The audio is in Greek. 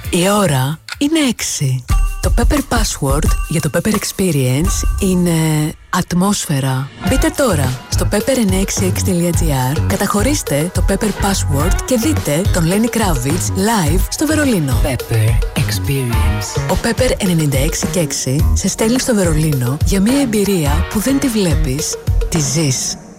Η ώρα είναι 6. Το Pepper Password για το Pepper Experience είναι ατμόσφαιρα. Μπείτε τώρα στο pepper966.gr, καταχωρήστε το Pepper Password και δείτε τον Lenny Kravitz live στο Βερολίνο. Pepper Experience. Ο Pepper 96,6 σε στέλνει στο Βερολίνο για μια εμπειρία που δεν τη βλέπεις, τη ζεις.